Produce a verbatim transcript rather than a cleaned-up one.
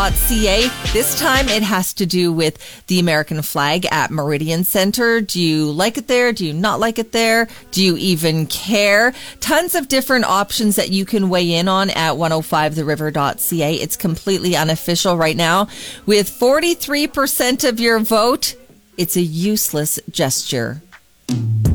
.ca. This time it has to do with the American flag at Meridian Center. Do you like it there? Do you not like it there? Do you even care? Tons of different options that you can weigh in on at one oh five the river dot c a. It's completely unofficial right now. With forty-three percent of your vote, it's a useless gesture.